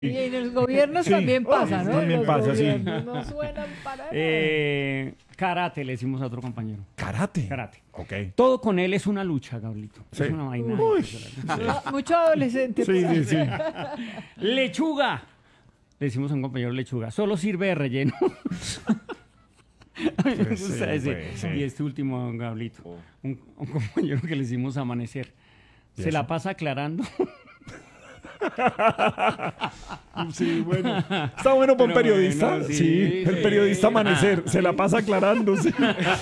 Y en los gobiernos también pasa, ¿no? También Los pasa, sí. gobiernos no suenan para nada. Karate le decimos a otro compañero. Karate. Karate. Ok. Todo con él es una lucha, Gablito. Sí. Es una vaina. Uy. Mucho adolescente. Sí, sí, sí. Lechuga. Le decimos a un compañero lechuga. Solo sirve de relleno. A mí me Pues gusta sí, ese. pues sí. Y este último, Gablito. Un compañero que le decimos amanecer. ¿Y Se eso? la pasa aclarando. Sí, bueno. Está bueno para un Pero periodista. bueno, sí, sí, el sí. periodista amanecer. Se la pasa aclarándose.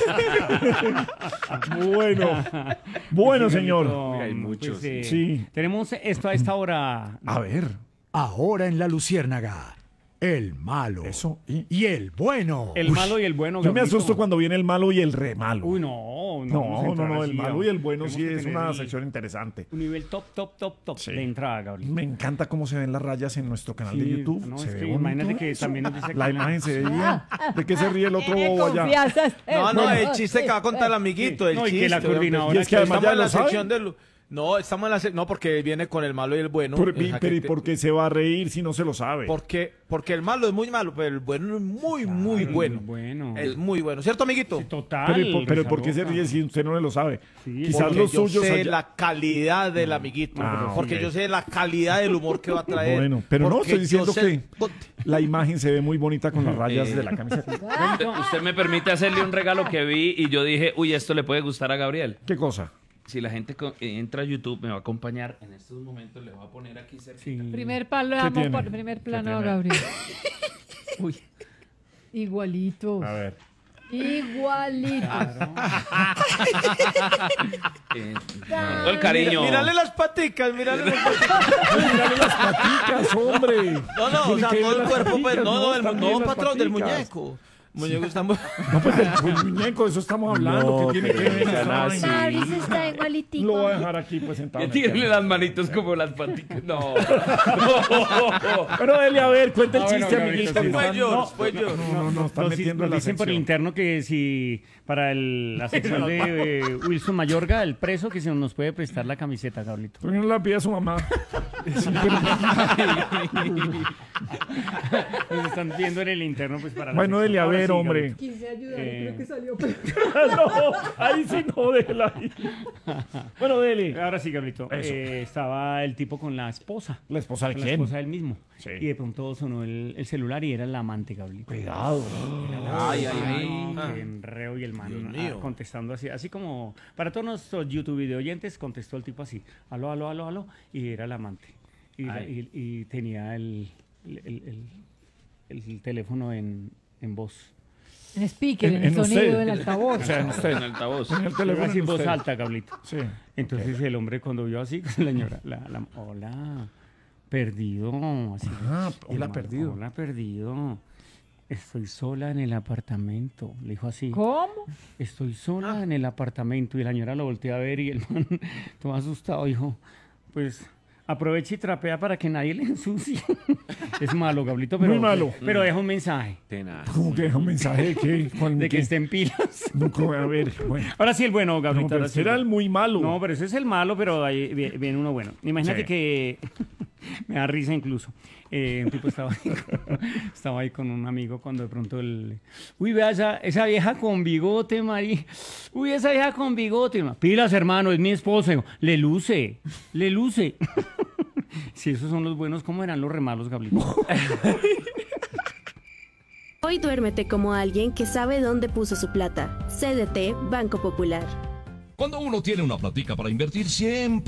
Bueno. Bueno, señor. Gablito, Hay muchos. Sí. Tenemos esto a esta hora. A ver. Ahora en La Luciérnaga, el malo Eso. y el bueno. El malo y el bueno. Yo me Gablito. asusto cuando viene el malo y el re malo. Uy, no. vamos a No, entrar el así, malo y el bueno tenemos sí que es tener una el- sección interesante. Un nivel top Sí. de entrada, Gabriel. Me encanta cómo se ven las rayas en nuestro canal de Sí, YouTube. no, se es ve que bonito imagínate que eso. también nos dice La que- imagen se ve bien. ¿De qué se ríe el otro Tiene bobo allá? confianza. No, Bueno, el chiste que va a contar el amiguito, el No, y que chiste. la coordinadora- hombre. Y es que además estamos ya en lo la sabe. sección del... No, estamos en la no, porque viene con el malo y el bueno. Pero, El ¿y jaquete. por qué se va a reír si no se lo sabe? Porque el malo es muy malo, pero el bueno es muy, muy bueno. Bueno. Es muy bueno, ¿cierto, amiguito? Total. Pero ¿por qué se Rosa. ríe si usted no lo sabe? Sí, Quizás Porque los yo suyos sé allá- la calidad del amiguito. Ah, porque ok. yo sé la calidad del humor que va a traer. Bueno, pero no, porque estoy diciendo yo sé- que la imagen se ve muy bonita con las rayas de la camiseta. Usted me permite hacerle un regalo que vi y yo dije, uy, esto le puede gustar a Gabriel. ¿Qué cosa? Si la gente entra a YouTube, me va a acompañar en estos momentos, le voy a poner aquí cerca. Sí. Primer ¿Qué plano, tiene? primer plano, tiene? Gabriel. Uy. Igualito. A ver. Igualito. Todo el cariño. Mírale las paticas, mírale las paticas. Mírale las paticas, hombre. No, no, o sea, ¿Qué todo las el cuerpo, pues, paticas? no, están no, bien las patrón, del paticas. muñeco. Muñeco está muy... No, pues del muñeco, de eso estamos hablando. No, ¿Qué tiene que pero ver no esa sean así. vaina? Mauricio está igualitico. Lo voy a dejar aquí pues sentado. Que tiene las manitos como las paticas. No. Pero dele a ver, cuenta el Ah, bueno, chiste, Gabrielito, amiguito. sí. que Fue están- George, fue George. No, están Nos metiendo en la dicen por el sección. interno que si para la sección de Wilson Mayorga, el preso, que se nos puede prestar la camiseta, Gablito. ¿Por qué no la pide a su mamá? Nos están viendo en el interno, pues para la Bueno, sección. dele a Ahora ver, sí, hombre. Gablito. Quise ayudar, Eh. creo que salió. No, ahí sí no, déjela ahí. Bueno, dele. Ahora sí, Gablito. Eso. Estaba el tipo con la esposa. ¿La esposa de Con la quién? esposa del mismo. Sí. Y de pronto sonó el celular y era el amante, Gablito. Cuidado. Ay, ay, ay. Que enreo y el man Dios mío. contestando así como para todos nuestros YouTube video oyentes contestó el tipo así, aló, aló, aló, aló, y era el amante. Y tenía el teléfono en voz. En speaker, en En sonido usted. del altavoz. O sea, en usted. En altavoz. En el Pero teléfono. así en voz usted. alta, Gablito. Sí. Entonces el hombre cuando vio así, la señora, hola, perdido. Así, Ah, Y el hola, man, perdido. Hola, perdido. Estoy sola en el apartamento. Le dijo así. ¿Cómo? Estoy sola en el apartamento. Y la señora lo volteó a ver y el man, todo asustado, dijo, pues aprovecha y trapea para que nadie le ensucie. Es malo, Gablito, pero, Muy malo. pero deja un mensaje Tenaz. ¿Cómo que deja un mensaje de qué? ¿Cuál- de que qué? esté en pilas. Nunca voy a ver. Bueno. Ahora sí el bueno, Gablito. No, pero ahora sí era el muy malo. No, pero ese es el malo, pero ahí viene uno bueno. Imagínate Sí. que me da risa incluso. Un tipo estaba ahí con un amigo cuando de pronto uy, vea esa vieja con bigote, Mari. Uy, esa vieja con bigote. Pilas, hermano, es mi esposa. Digo, le luce. Si esos son los buenos, ¿cómo eran los remalos, Gablito? Hoy duérmete como alguien que sabe dónde puso su plata. CDT Banco Popular. Cuando uno tiene una platica para invertir, siempre